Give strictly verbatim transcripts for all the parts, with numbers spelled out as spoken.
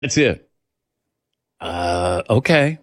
That's it. Uh, okay.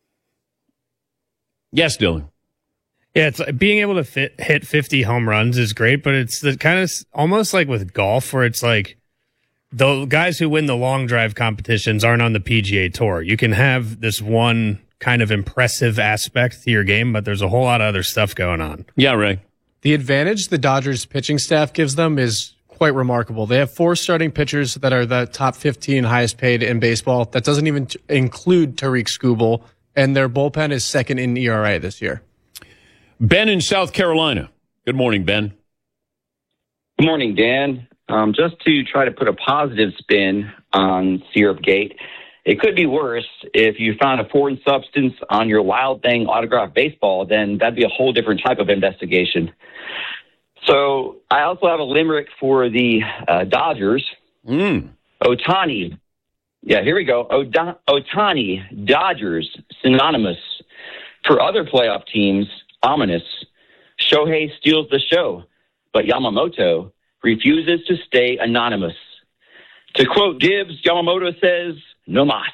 Yes, Dylan. Yeah, it's being able to fit, hit fifty home runs is great, but it's the kind of almost like with golf where it's like the guys who win the long drive competitions aren't on the P G A Tour. You can have this one kind of impressive aspect to your game, but there's a whole lot of other stuff going on. Yeah, Ray. The advantage the Dodgers pitching staff gives them is quite remarkable. They have four starting pitchers that are the top fifteen highest paid in baseball. That doesn't even t- include Tariq Skubal, and their bullpen is second in E R A this year. Ben in South Carolina. Good morning, Ben. Good morning, Dan. Um, just to try to put a positive spin on Syrupgate, it could be worse if you found a foreign substance on your Wild Thing autographed baseball. Then that'd be a whole different type of investigation. So I also have a limerick for the uh, Dodgers. Mm. Ohtani. Yeah, here we go. Oda- Ohtani, Dodgers, synonymous. For other playoff teams, ominous. Shohei steals the show, but Yamamoto refuses to stay anonymous. To quote Gibbs, Yamamoto says, no mas.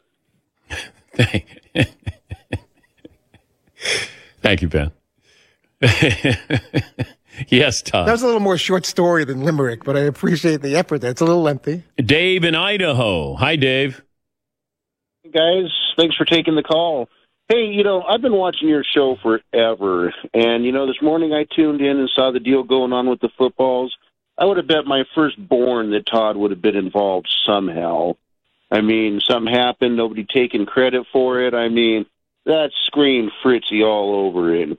Thank you, Ben. Yes, Todd. That was a little more short story than limerick, but I appreciate the effort there. It's a little lengthy. Dave in Idaho. Hi, Dave. Hey, guys. Thanks for taking the call. Hey, you know, I've been watching your show forever, and, you know, this morning I tuned in and saw the deal going on with the footballs. I would have bet my firstborn that Todd would have been involved somehow. I mean, something happened, nobody taking credit for it. I mean, that screamed Fritzy all over it.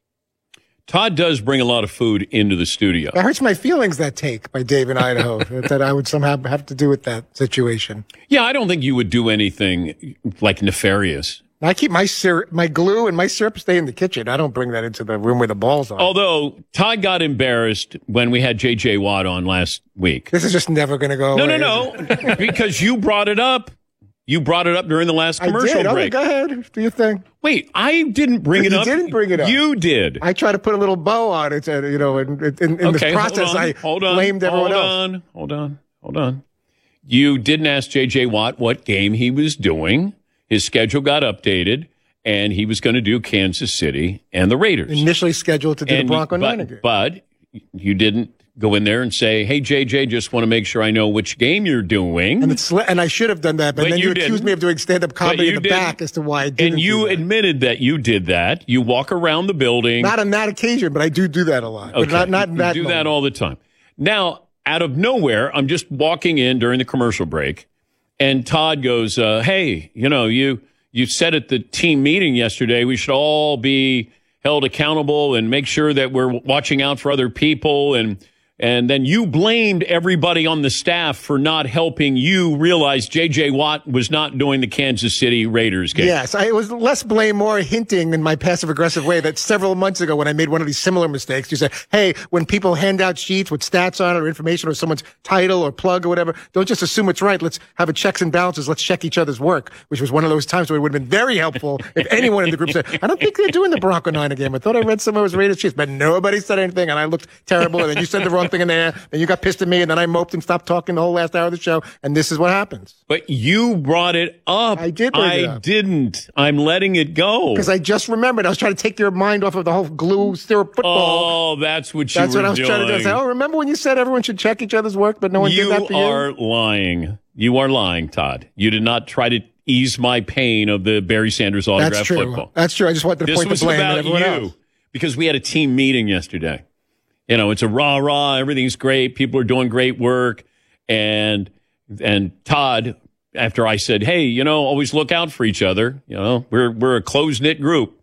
Todd does bring a lot of food into the studio. That hurts my feelings, that take by Dave in Idaho, that I would somehow have to do with that situation. Yeah, I don't think you would do anything like nefarious. I keep my syrup, my glue and my syrup stay in the kitchen. I don't bring that into the room where the balls are. Although Todd got embarrassed when we had J J Watt on last week. This is just never going to go no, away. No, no, no. Because you brought it up. You brought it up during the last commercial I did. break. Okay, go ahead. Do your thing. Wait, I didn't bring it you up. You didn't bring it up. You did. I tried to put a little bow on it, and, you know, in, in, in okay, the process, hold on, I hold on, blamed everyone hold else. On, hold on, hold on. You didn't ask J J Watt what game he was doing. His schedule got updated, and he was going to do Kansas City and the Raiders. Initially scheduled to do and the Bronco you, but, Niner game. But you didn't go in there and say, hey, J J, just want to make sure I know which game you're doing. And, it's, and I should have done that, but, but then you, you accused didn't. me of doing stand-up comedy in the didn't. back as to why I didn't And you do that. admitted that you did that. You walk around the building. Not on that occasion, but I do do that a lot. Okay. But not, not in you that do moment. that all the time. Now, out of nowhere, I'm just walking in during the commercial break, and Todd goes, uh, hey, you know, you you said at the team meeting yesterday we should all be held accountable and make sure that we're watching out for other people. And and then you blamed everybody on the staff for not helping you realize J J Watt was not doing the Kansas City Raiders game. Yes, I, it was less blame, more hinting in my passive-aggressive way that several months ago when I made one of these similar mistakes, you said, hey, when people hand out sheets with stats on it or information or someone's title or plug or whatever, don't just assume it's right. Let's have a checks and balances. Let's check each other's work, which was one of those times where it would have been very helpful if anyone in the group said, I don't think they're doing the Bronco Niner game. I thought I read somewhere it was Raiders Chiefs, but nobody said anything, and I looked terrible, and then you said the wrong thing in there, and you got pissed at me, and then I moped and stopped talking the whole last hour of the show, and this is what happens. But you brought it up. I did bring I it up. didn't. I'm letting it go. Because I just remembered. I was trying to take your mind off of the whole glue syrup football. Oh, that's what you That's were what I was doing. trying to do. I said, oh, remember when you said everyone should check each other's work, but no one you did that for you? are lying. You are lying, Todd. You did not try to ease my pain of the Barry Sanders autograph That's true. football. That's true. I just wanted to This point was the blame about at everyone you else. because we had a team meeting yesterday. You know, it's a rah-rah, everything's great, people are doing great work. And and Todd, after I said, hey, you know, always look out for each other. You know, we're we're a close-knit group.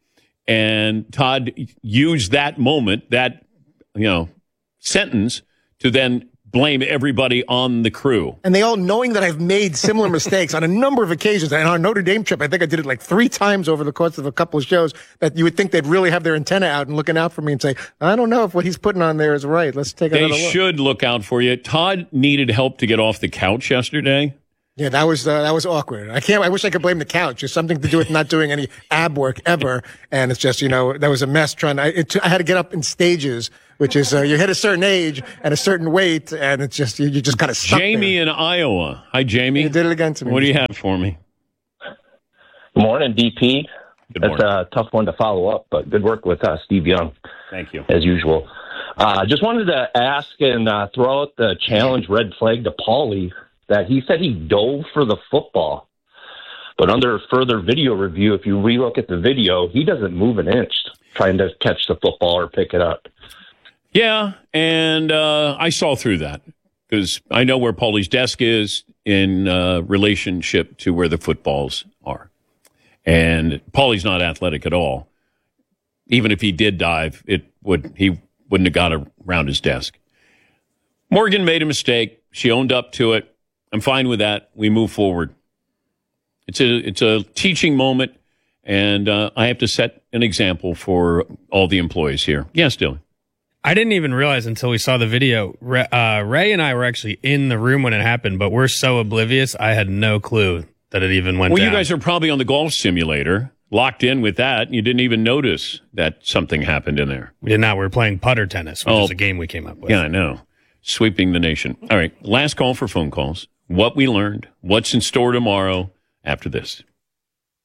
And Todd used that moment, that, you know, sentence to then blame everybody on the crew. And they all knowing that I've made similar mistakes on a number of occasions. And on our Notre Dame trip, I think I did it like three times over the course of a couple of shows, that you would think they'd really have their antenna out and looking out for me and say, I don't know if what he's putting on there is right. Let's take They another look. should look out for you. Todd needed help to get off the couch yesterday. Yeah, that was uh, that was awkward. I can't. I wish I could blame the couch. It's something to do with not doing any ab work ever, and it's just, you know, that was a mess. Trying, I, it, I had to get up in stages which is uh, you hit a certain age and a certain weight, and it's just you, you just kind of stuck Jamie there. in Iowa. Hi, Jamie. You did it again to me. What do you have for me? Good morning, D P. Good That's morning. a tough one to follow up, but good work with uh, Steve Young. Thank you. As usual. Uh, just wanted to ask and uh, throw out the challenge red flag to Paulie that he said he dove for the football. But under further video review, if you relook at the video, he doesn't move an inch trying to catch the football or pick it up. Yeah, and uh, I saw through that because I know where Paulie's desk is in uh, relationship to where the footballs are. And Paulie's not athletic at all. Even if he did dive, it would he wouldn't have got around his desk. Morgan made a mistake. She owned up to it. I'm fine with that. We move forward. It's a it's a teaching moment, and uh, I have to set an example for all the employees here. Yes, Dylan. I didn't even realize until we saw the video. Ray, uh, Ray and I were actually in the room when it happened, but we're so oblivious. I had no clue that it even went Well, down. you guys are probably on the golf simulator, locked in with that, and you didn't even notice that something happened in there. We did not. We were playing putter tennis, which Oh. is a game we came up with. Yeah, I know. Sweeping the nation. All right, last call for phone calls. What we learned, what's in store tomorrow after this.